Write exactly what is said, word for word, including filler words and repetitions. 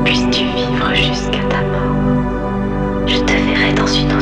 puisses-tu vivre jusqu'à ta mort. Je te verrai dans une